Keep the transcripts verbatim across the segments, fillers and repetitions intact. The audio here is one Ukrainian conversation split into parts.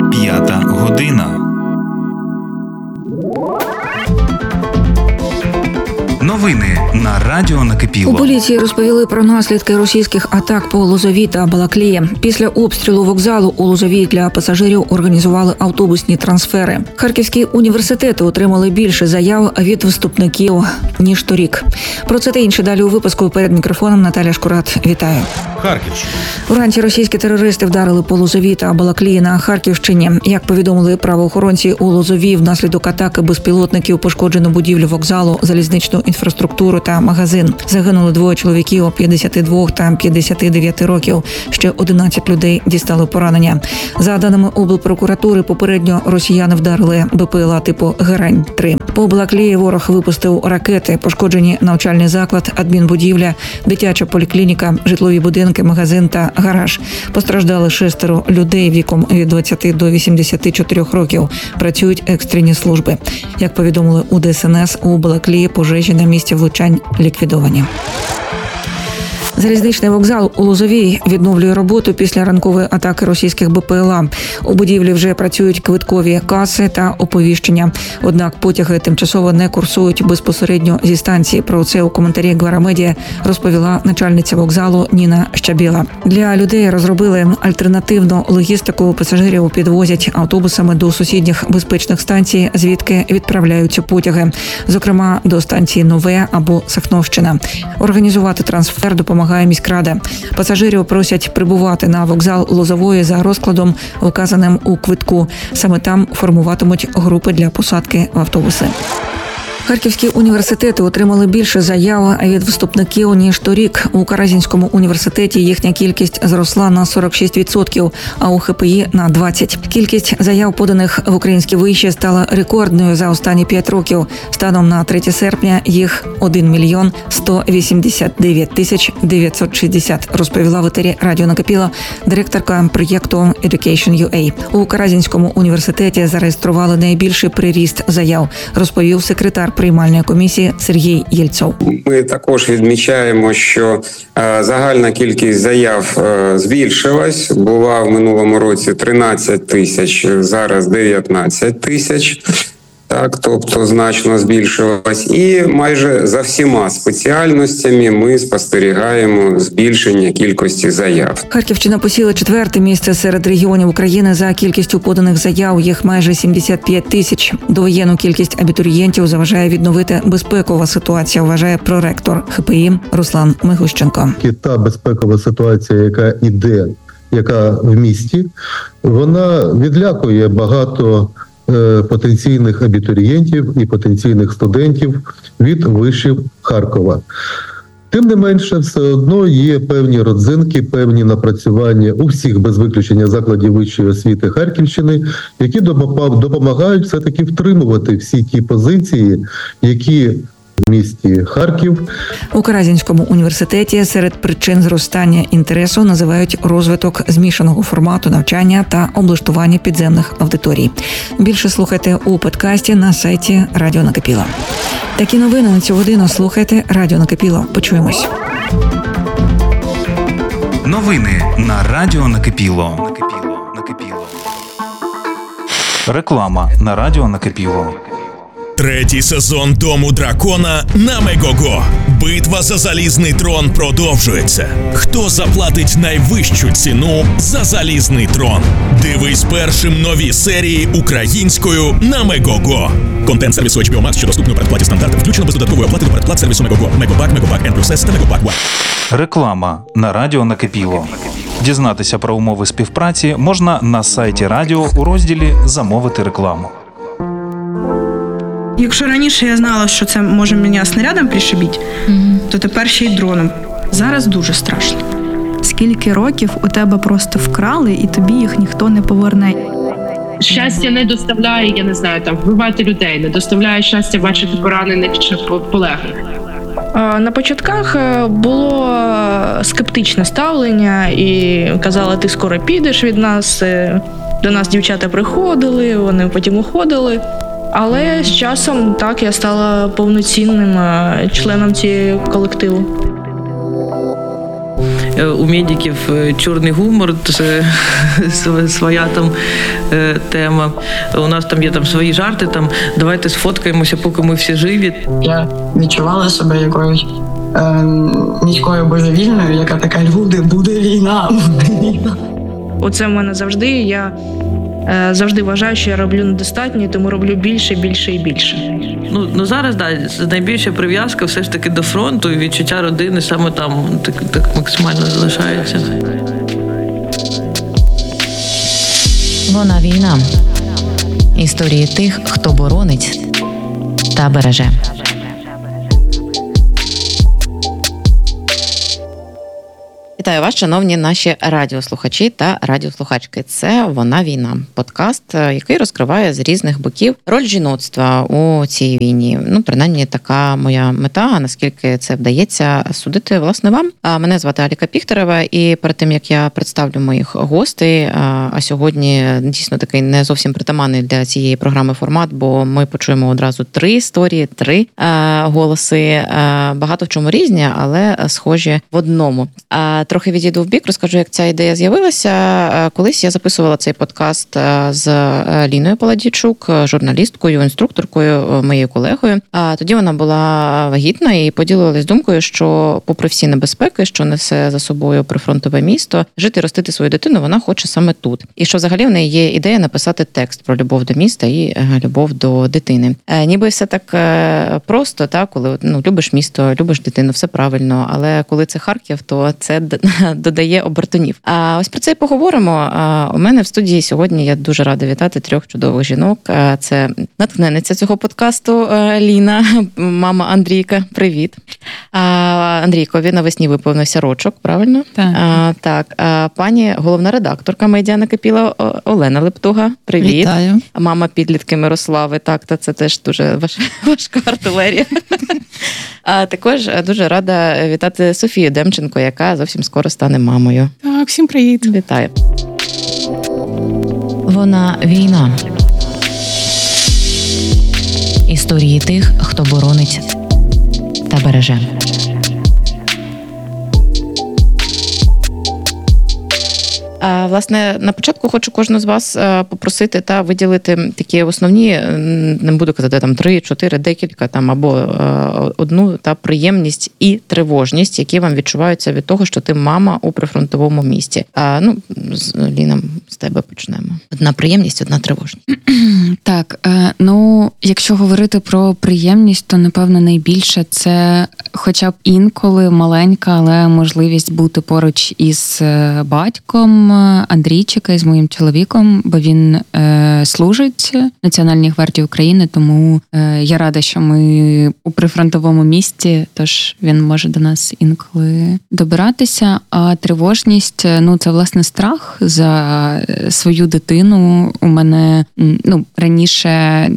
П'ята година. Новини на Радіо Накипіло. У поліції розповіли про наслідки російських атак по Лозовій та Балаклії. Після обстрілу вокзалу у Лозовій для пасажирів організували автобусні трансфери. Харківські університети отримали більше заяв від вступників, ніж торік. Про це та інше далі у випуску. Перед мікрофоном Наталя Шкурат. Вітаю. Харківщина. Вранці російські терористи вдарили по Лозовій та Балаклії на Харківщині. Як повідомили правоохоронці, у Лозовій внаслідок атаки безпілотників пошкоджено будівлю вокзалу, залізничну інфраструктуру та магазин. Загинули двоє чоловіків п'ятдесят два та п'ятдесят дев'ять років. Ще одинадцять людей дістали поранення. За даними облпрокуратури, попередньо росіяни вдарили БПЛА типу Герань три. По Балаклії ворог випустив ракети, пошкоджені навчальний заклад, адмінбудівля, дитяча поліклініка, житлові будинки, магазин та гараж. Постраждали шестеро людей віком від двадцяти до вісімдесяти чотирьох років. Працюють екстрені служби. Як повідомили у Д С Н С, у Балаклії пожежі на місці влучань ліквідовані. Залізничний вокзал у Лозовій відновлює роботу після ранкової атаки російських БПЛА. У будівлі вже працюють квиткові каси та оповіщення. Однак потяги тимчасово не курсують безпосередньо зі станції. Про це у коментарі Гварамедіа розповіла начальниця вокзалу Ніна Щабіла. Для людей розробили альтернативну логістику. Пасажирів підвозять автобусами до сусідніх безпечних станцій, звідки відправляються потяги. Зокрема, до станції Нове або Сахновщина. Організувати трансфер допомагає міськрада. Пасажирів просять прибувати на вокзал Лозової за розкладом, вказаним у квитку. Саме там формуватимуть групи для посадки в автобуси. Харківські університети отримали більше заяв від вступників, ніж торік. У Каразінському університеті їхня кількість зросла на сорок шість відсотків, а у Х П І – на двадцять відсотків. Кількість заяв, поданих в українські виші, стала рекордною за останні п'ять років. Станом на третє серпня їх один мільйон сто вісімдесят дев'ять тисяч дев'ятсот шістдесят, розповіла в етері Радіо Накипіло директорка проєкту Education.ua. У Каразінському університеті зареєстрували найбільший приріст заяв, розповів секретар приймальної комісії Сергій Єльцов. Ми також відмічаємо, що е, загальна кількість заяв е, збільшилась. Була в минулому році тринадцять тисяч, зараз дев'ятнадцять тисяч. Так, тобто значно збільшилась. І майже за всіма спеціальностями ми спостерігаємо збільшення кількості заяв. Харківщина посіла четверте місце серед регіонів України за кількістю поданих заяв. Їх майже сімдесят п'ять тисяч. Довоєнну кількість абітурієнтів заважає відновити безпекова ситуація, вважає проректор Х П І Руслан Мигущенко. Та безпекова ситуація, яка іде, яка в місті, вона відлякує багато потенційних абітурієнтів і потенційних студентів від вишів Харкова. Тим не менше, все одно є певні родзинки, певні напрацювання у всіх без виключення закладів вищої освіти Харківщини, які допомагають все-таки втримувати всі ті позиції, які в місті Харків. У Каразінському університеті серед причин зростання інтересу називають розвиток змішаного формату навчання та облаштування підземних аудиторій. Більше слухайте у подкасті на сайті Радіо Накипіло. Такі новини на цю годину слухайте Радіо Накипіло. Почуємось. Новини на Радіо Накипіло. Накипіло. Накипіло. Реклама на Радіо Накипіло. Третій сезон Дому дракона на Мегого. Битва за залізний трон продовжується. Хто заплатить найвищу ціну за залізний трон? Дивись першим нові серії українською на Мегого. Контент сервісу Ейч Бі О Max, що доступний у передплаті стандарт, включено без додаткової оплати до передплат сервісу Мегого. Мегобак, Мегобак Н плюс С та Мегобак One. Реклама на Радіо Накипіло. Дізнатися про умови співпраці можна на сайті радіо у розділі «Замовити рекламу». Якщо раніше я знала, що це може мене снарядом пришибити, mm-hmm. то тепер ще й дроном. Зараз дуже страшно. Скільки років у тебе просто вкрали, і тобі їх ніхто не поверне? Щастя не доставляє, я не знаю, там, вбивати людей, не доставляє щастя бачити поранених чи полеглих. На початках було скептичне ставлення і казали, ти скоро підеш від нас. До нас дівчата приходили, вони потім уходили. Але з часом так я стала повноцінним членом цієї колективу. у медиків чорний гумор, це своя там тема. У нас там є там свої жарти, там давайте сфоткаємося, поки ми всі живі. Я відчувала себе якоюсь е, міською божевільною, яка така: люди, буде війна, буде війна. Оце в мене завжди. Я е, завжди вважаю, що я роблю недостатньо, тому роблю більше, більше і більше. Ну, ну зараз, да, найбільша прив'язка все ж таки до фронту, і відчуття родини саме там так, так максимально залишається. Вона війна. Історії тих, хто боронить та береже. Вітаю вас, шановні наші радіослухачі та радіослухачки. Це «Вона війна» – подкаст, який розкриває з різних боків роль жіноцтва у цій війні. Ну, принаймні, така моя мета, а наскільки це вдається судити, власне, вам. Мене звати Аліка Піхтерева, і перед тим, як я представлю моїх гостей, а сьогодні дійсно такий не зовсім притаманний для цієї програми формат, бо ми почуємо одразу три історії, три голоси, багато в чому різні, але схожі в одному. Трохи відійду в бік, розкажу, як ця ідея з'явилася. Колись я записувала цей подкаст з Ліною Паладійчук, журналісткою, інструкторкою, моєю колегою. А тоді вона була вагітна і поділилась думкою, що попри всі небезпеки, що несе за собою прифронтове місто, жити і ростити свою дитину вона хоче саме тут. І що взагалі в неї є ідея написати текст про любов до міста і любов до дитини. Ніби все так просто, так, коли ну, любиш місто, любиш дитину, все правильно, але коли це Харків, то це додає обертонів. А ось про це і поговоримо. У мене в студії сьогодні я дуже рада вітати трьох чудових жінок. Це натхненниця цього подкасту Ліна, мама Андрійка. Привіт. Андрійкові навесні виповнився рочок, правильно? Так. А, так. А, пані головна редакторка «Медіа Накипіла» Олена Лептуга. Привіт. Вітаю. Мама підлітки Мирослави. Так, та це теж дуже важ... важка артилерія. А також дуже рада вітати Софію Демченко, яка зовсім скоро стане мамою. Так, всім привіт. Вітаю. Вона війна. Історії тих, хто боронить та береже. А, власне, на початку хочу кожну з вас попросити та виділити такі основні, не буду казати там три, чотири, декілька там або одну та приємність і тривожність, які вам відчуваються від того, що ти мама у прифронтовому місті. А, ну, з Ліна, з тебе почнемо. Одна приємність, одна тривожність. Так, ну, якщо говорити про приємність, то, напевно, найбільше це хоча б інколи маленька, але можливість бути поруч із батьком Андрійчика, із моїм чоловіком, бо він е, служить в Національній гвардії України, тому е, я рада, що ми у прифронтовому місті, тож він може до нас інколи добиратися. А тривожність, ну, це, власне, страх за свою дитину. У мене, ну, раніше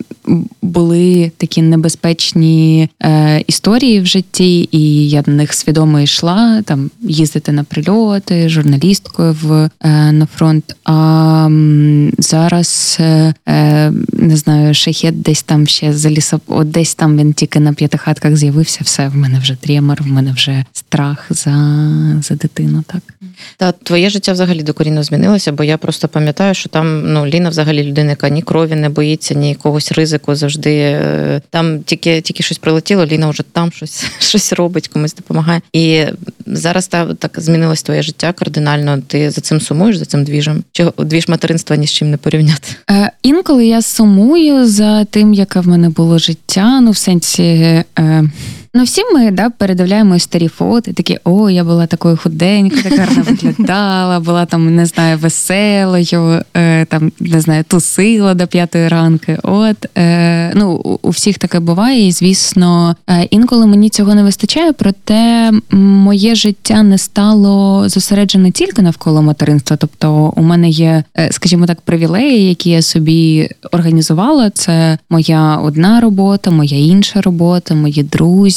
були такі небезпечні е, історії в житті, і я на них свідомо йшла, там, їздити на прильоти, журналісткою в, е, на фронт. А м, зараз, е, не знаю, шахет десь там ще за лісоп... От десь там він тільки на П'ятихатках з'явився, все, в мене вже тремор, в мене вже страх за, за дитину, так. Та твоє життя взагалі докорінно змінилося, бо я просто пам'ятаю, що там, ну, Ліна взагалі людина, яка ні крові не боїться, ні якогось ризику завжди. Там тільки, тільки щось прилетіло, Ліна вже там щось, щось робить, комусь допомагає. І зараз та, так змінилось твоє життя кардинально. Ти за цим сумуєш, за цим двіжем? Чи двіж материнства ні з чим не порівняти? Е, інколи я сумую за тим, яке в мене було життя, ну, в сенсі... Е... Ну, всі ми, да, передивляємо старі фото, такі, о, я була такою худенькою, так гарно виглядала, була там, не знаю, веселою, е, там, не знаю, тусила до п'ятої ранки. От, е, ну, у, у всіх таке буває, і, звісно, е, інколи мені цього не вистачає, проте моє життя не стало зосереджене тільки навколо материнства. Тобто у мене є, е, скажімо так, привілеї, які я собі організувала. Це моя одна робота, моя інша робота, мої друзі,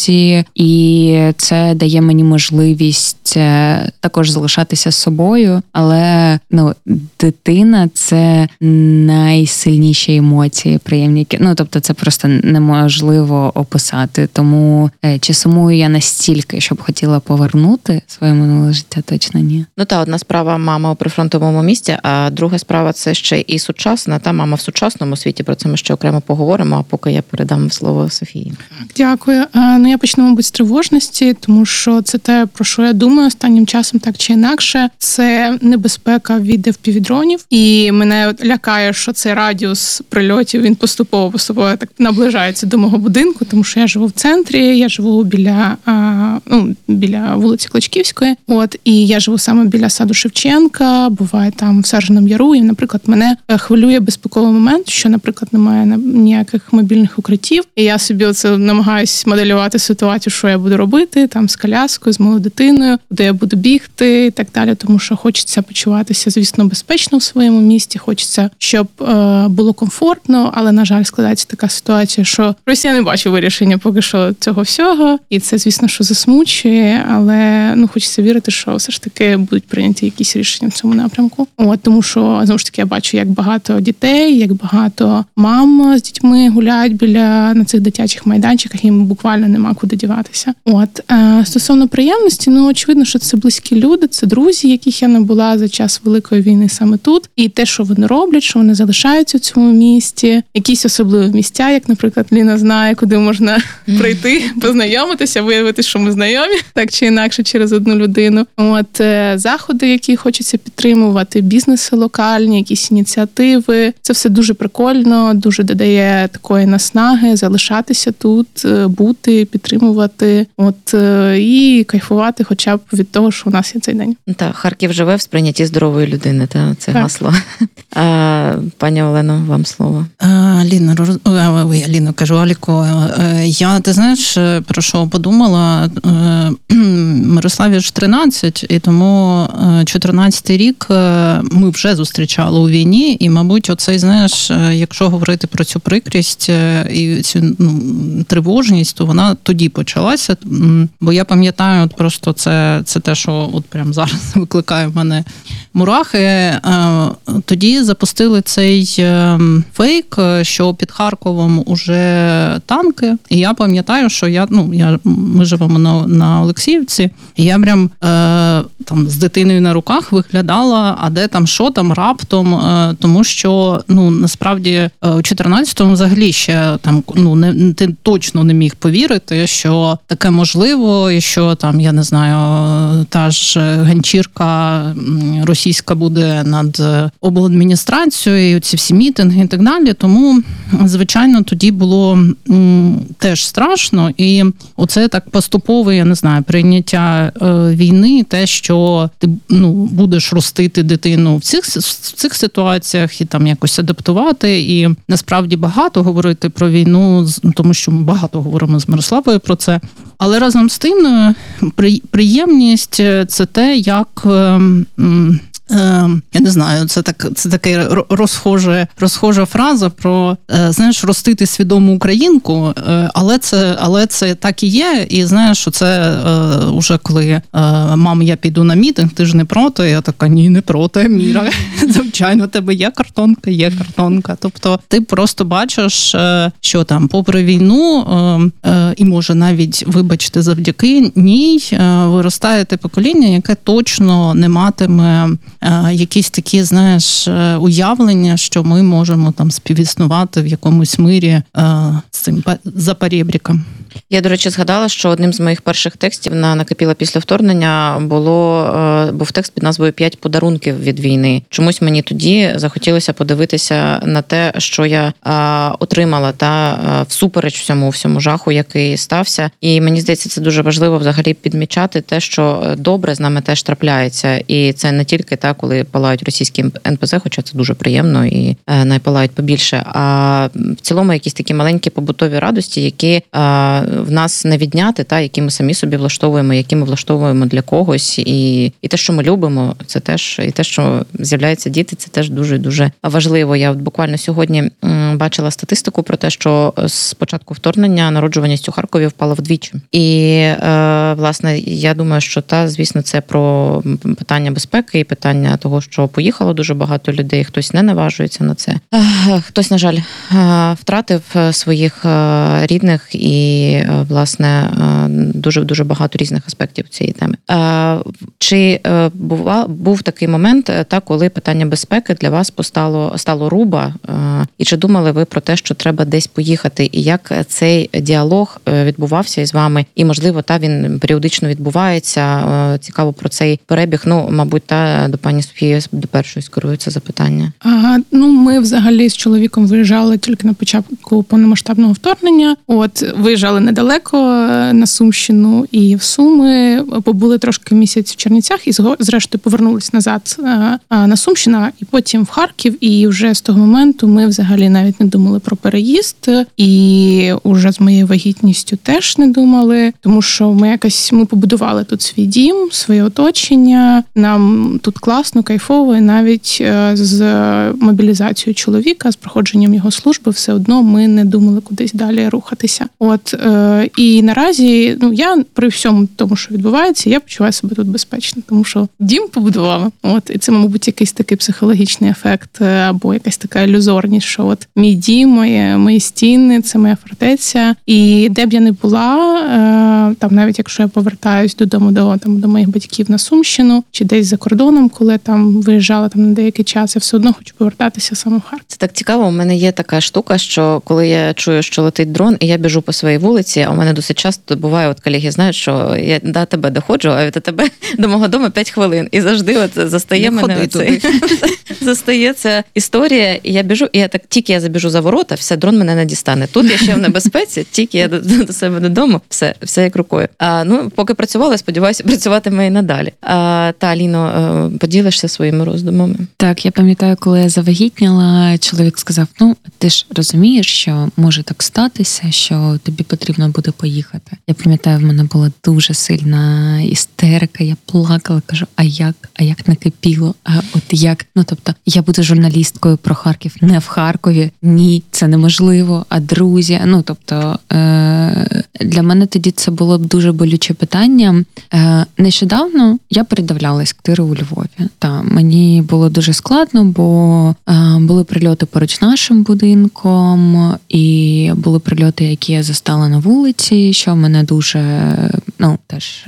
творчості, і це дає мені можливість також залишатися собою. Але ну, дитина – це найсильніші емоції, приємні. Ну, тобто це просто неможливо описати. Тому чи сумую я настільки, щоб хотіла повернути своє минуле життя, точно ні. Ну та одна справа мама у прифронтовому місті, а друга справа це ще і сучасна, та мама в сучасному світі. Про це ми ще окремо поговоримо, а поки я передам слово Софії. Дякую. Ну, я почну, мабуть, з тривожності, тому що це те, про що я думаю останнім часом, так чи інакше. Це небезпека від еф пі ві-дронів. І мене лякає, що цей радіус прильотів, він поступово-поступово так наближається до мого будинку, тому що я живу в центрі, я живу біля, ну, біля вулиці Клочківської. От, і я живу саме біля саду Шевченка, буває там в Сарженому Яру. І, наприклад, мене хвилює безпековий момент, що, наприклад, немає ніяких мобільних укриттів. І я собі оце намагаюсь моделювати ситуацію, що я буду робити, там з коляскою, з моєю дитиною, куди я буду бігти і так далі, тому що хочеться почуватися, звісно, безпечно в своєму місті, хочеться, щоб е, було комфортно, але, на жаль, складається така ситуація, що Росія не бачить вирішення поки що цього всього, і це, звісно, що засмучує, але, ну, хочеться вірити, що все ж таки будуть прийняті якісь рішення в цьому напрямку. От, тому що, знову ж таки, я бачу, як багато дітей, як багато мам з дітьми гуляють біля на цих дитячих майданчиках, їм буквально нема куди діватися. От, е, стосовно приємності, ну, очевидно, що це близькі люди, це друзі, яких я не була за час Великої війни саме тут. І те, що вони роблять, що вони залишаються в цьому місті, якісь особливі місця, як, наприклад, Ліна знає, куди можна прийти, познайомитися, виявити, що ми знайомі, так чи інакше, через одну людину. От, е, заходи, які хочеться підтримувати, бізнеси локальні, якісь ініціативи. Це все дуже прикольно, дуже додає такої наснаги залишатися тут, бути, підтримувати, от, і кайфувати хоча б від того, що у нас є цей день. Так, Харків живе в сприйнятті здорової людини, та це так. гасло. А, пані Олено, вам слово. А, Ліна, роз... Ой, Ліна, кажу, Аліко, я, ти знаєш, про що подумала? Мирославі ж тринадцять, і тому чотирнадцятий рік ми вже зустрічали у війні, і, мабуть, оцей, знаєш, якщо говорити про цю прикрість і цю, ну, тривожність, то вона тоді почалася, бо я пам'ятаю, от просто це, це те, що от прямо зараз викликає в мене мурахи. Тоді запустили цей фейк, що під Харковом уже танки, і я пам'ятаю, що я, ну, я, ми живемо на, на Олексіївці, і я прям е, там з дитиною на руках виглядала, а де там, що там раптом, е, тому що, ну, насправді, у чотирнадцятому взагалі ще там, ну, не, ти точно не міг повірити, що таке можливо, і що там, я не знаю, та ж ганчірка російська буде над обладміністрацією, ці всі мітинги і так далі. Тому, звичайно, тоді було м, теж страшно, і оце так поступове, я не знаю, прийняття е, війни, те, що ти, ну, будеш ростити дитину в цих, в цих ситуаціях і там якось адаптувати, і насправді багато говорити про війну, тому що ми багато говоримо з Мирославою про це. Але разом з тим приємність – це те, як... Я не знаю, це так, це така розхожа, розхожа фраза про, знаєш, ростити свідому українку, але це, але це так і є. І знаєш, що це вже коли мам, я піду на мітинг, ти ж не проти. Я така, ні, не проти, Міра. Звичайно, у тебе є картонка, є картонка. Тобто ти просто бачиш, що там попри війну, і може навіть, вибачте, завдяки ній, виростає те покоління, яке точно не матиме якісь такі, знаєш, уявлення, що ми можемо там співіснувати в якомусь мирі з цим за перебріком. Я, до речі, згадала, що одним з моїх перших текстів на «Накипіла після вторгнення» було, був текст під назвою «П'ять подарунків від війни». Чомусь мені тоді захотілося подивитися на те, що я а, отримала та а, всупереч всьому, всьому жаху, який стався. І мені здається, це дуже важливо взагалі підмічати те, що добре з нами теж трапляється. І це не тільки так, коли палають російські ен пе зе, хоча це дуже приємно і а, найпалають побільше, а в цілому якісь такі маленькі побутові радості, які а, в нас не відняти, та, які ми самі собі влаштовуємо, які ми влаштовуємо для когось. І, і те, що ми любимо, це теж, і те, що з'являються діти, це теж дуже-дуже важливо. Я от буквально сьогодні бачила статистику про те, що з початку вторгнення народжуваність у Харкові впала вдвічі. І, е, власне, я думаю, що та, звісно, це про питання безпеки і питання того, що поїхало дуже багато людей, хтось не наважується на це. Хтось, на жаль, втратив своїх рідних і, власне, дуже-дуже багато різних аспектів цієї теми. Чи бува, був такий момент, та, коли питання безпеки для вас постало, стало руба, і чи думали ви про те, що треба десь поїхати, і як цей діалог відбувався із вами, і, можливо, та, він періодично відбувається, цікаво про цей перебіг, ну, мабуть, та, до пані Софії до першої скерується запитання. Ага, ну, ми взагалі з чоловіком виїжджали тільки на початку повномасштабного вторгнення. От, виїжджали недалеко на Сумщину і в Суми, побули трошки місяць в Чернівцях і зрештою повернулись назад на Сумщину і потім в Харків. І вже з того моменту ми взагалі навіть не думали про переїзд. І уже з моєю вагітністю теж не думали, тому що ми якось, ми побудували тут свій дім, своє оточення, нам тут класно, кайфово, і навіть з мобілізацією чоловіка, з проходженням його служби, все одно ми не думали кудись далі рухатися. От, е, і наразі, ну, я при всьому тому, що відбувається, я почуваю себе тут безпечно, тому що дім побудувала. От, і це, мабуть, якийсь такий психологічний ефект, або якась така ілюзорність, що от мій дім, мої, мої стіни, це моя фортеця. І де б я не була, е, там навіть якщо я повертаюсь додому до, там, до моїх батьків на Сумщину, чи десь за кордоном, коли я там виїжджала там на деякий час, я все одно хочу повертатися саме в Харків. Це так цікаво. У мене є така штука, що коли я чую, що летить дрон, і я біжу по своїй вулиці, а у мене досить часто буває, от колеги знають, що я до тебе доходжу, а від тебе до мого дому п'ять хвилин. І завжди от застає не мене цей, застає ця історія, і я біжу, і я так, тільки я забіжу за ворота, все, дрон мене не дістане. Тут я ще в небезпеці, тільки я до, до себе додому, все, все як рукою. А, ну, поки працювала, сподіваюся, працюватиме і надалі. А, та, Аліно, поділишся своїми роздумами? Так, я пам'ятаю, коли я завагітніла, чоловік сказав, ну, ти ж розумієш, що може так статися, що тобі потрібно буде поїхати. Я пам'ятаю, в мене була дуже сильна істерика, я плакала, кажу, а як? А як накипіло? А от як? Ну, тобто, я буду журналісткою про Харків не в Харкові. Ні, це неможливо. А друзі, ну, тобто, е- для мене тоді це було б дуже болюче питання. Е- нещодавно я передавлялась квартири у Львові. Та, мені було дуже складно, бо е- були прильоти поруч нашим будинком, і були прильоти, які я застала на вулиці, що мене дуже, ну, теж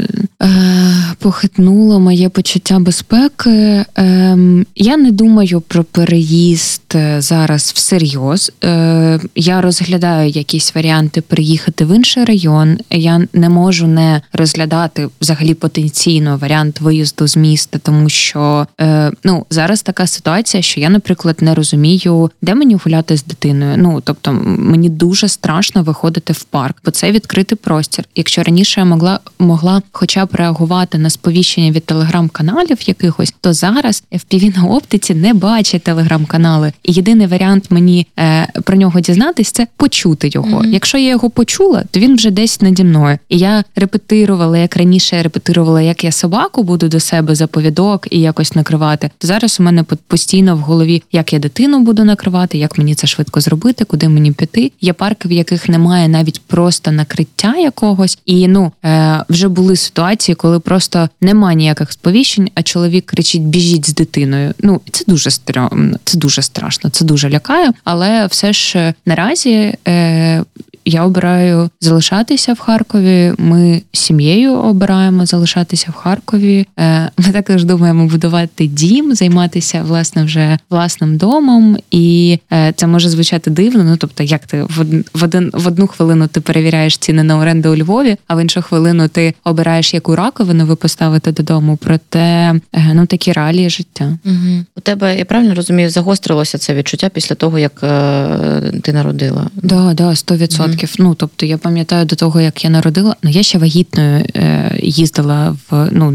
е- похитнуло моє почуття безпеки. Е- я не думаю про переїзд зараз всерйоз. Е- я розглядаю якісь варіанти переїхати в інший район. Я не можу не розглядати взагалі потенційно варіант виїзду з міста, тому що, е- ну, зараз така ситуація, що я, наприклад, не розумію, де мені гуляти з дитиною. Ну, тобто, мені дуже страшно виходити в парк, бо це відкритий простір. Якщо раніше я могла, могла хоча б реагувати на сповіщення від телеграм-каналів якихось, то зараз еф пі ві на оптиці не бачить телеграм-канали. І єдиний варіант мені е, про нього дізнатись – це почути його. Mm-hmm. Якщо я його почула, то він вже десь наді мною. І я репетирувала, як раніше я репетирувала, як я собаку буду до себе за повідок і якось накривати, то зараз у мене постійно в голові, як я дитину буду накривати, як мені це швидко зробити, куди мені піти. Є парки, в яких немає навіть просто накриття якогось. І, ну, е, вже були ситуації, коли просто немає ніяких сповіщень, а чоловік кричить «біжіть з дитиною». Ну, це дуже стрьомно, це дуже страшно, це дуже лякає. Але все ж наразі е, я обираю залишатися в Харкові. Ми з сім'єю обираємо залишатися в Харкові. Е, ми також думаємо будувати дім, займатися, власне, вже власним домом. І е, це може звучати дивно. Ну, тобто, як ти в, в, один, в одну хвилину ти перевіряєш ціни на оренду у Львові, а в іншу хвилину ти обираєш, яку раковину ви поставите додому. Проте, е, ну, такі реалії життя. Угу. У тебе, я правильно розумію, загострилося це відчуття після того, як е, ти народила? Да, да, сто відсотків. Угу. Ну, тобто, я пам'ятаю до того, як я народила, ну, я ще вагітною е, їздила в, ну,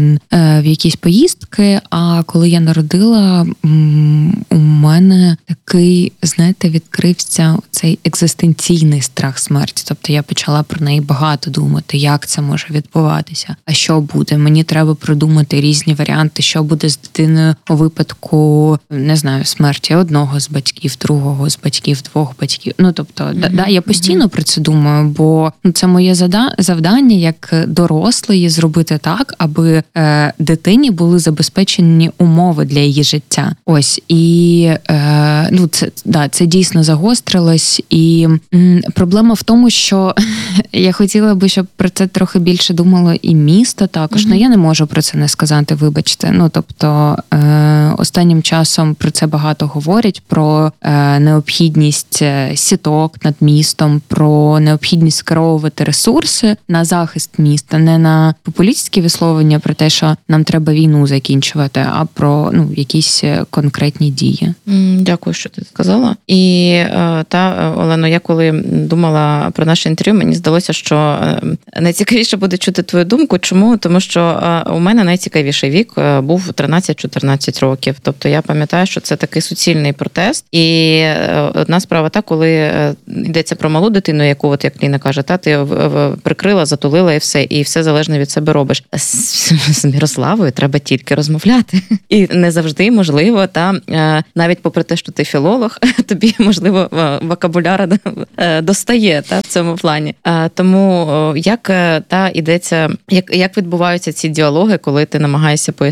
е, в якісь поїздки, а коли я народила, м, у мене такий такий, знаєте, відкрився цей екзистенційний страх смерті. Тобто я почала про неї багато думати, як це може відбуватися, а що буде. Мені треба продумати різні варіанти, що буде з дитиною у випадку, не знаю, смерті одного з батьків, другого з батьків, двох батьків. Ну, тобто, mm-hmm. да, да, я постійно mm-hmm. про це думаю, бо це моє завдання як дорослої зробити так, аби е, дитині були забезпечені умови для її життя. Ось, і е, ну, це, да, це дійсно загострилось. І м, проблема в тому, що я хотіла би, щоб про це трохи більше думало і місто також. Mm-hmm. Ну, я не можу про це не сказати, вибачте. Ну, тобто, е, останнім часом про це багато говорять, про е, необхідність сіток над містом, про необхідність скеровувати ресурси на захист міста, не на популістські висловлення про те, що нам треба війну закінчувати, а про ну, якісь конкретні дії. Дякую, що ти сказала. І та, Олено, я коли думала про наше інтерв'ю, мені здалося, що найцікавіше буде чути твою думку. Чому? Тому що у мене найцікавіший вік був тринадцять-чотирнадцять років. Тобто я пам'ятаю, що це такий суцільний протест. І одна справа та, коли йдеться про малу дитину, яку, от як Ліна каже, та ти прикрила, затулила і все, і все залежне від себе робиш. З, з Мирославою треба тільки розмовляти. І не завжди можливо, та навіть попри те, що ти філолог, тобі, можливо, вокабуляра достає та, в цьому плані. Тому як та йдеться, як, як відбуваються ці діалоги, коли ти намагаєшся пояснити